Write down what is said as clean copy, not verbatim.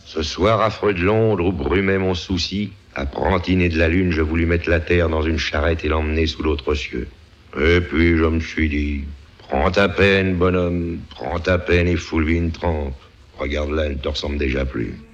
Ce soir affreux de Londres où brumait mon souci, apprenti né de la lune, je voulus mettre la terre dans une charrette et l'emmener sous l'autre cieux. Et puis je me suis dit, prends ta peine, bonhomme, prends ta peine et foule-lui une trempe. Regarde là, elle ne te ressemble déjà plus.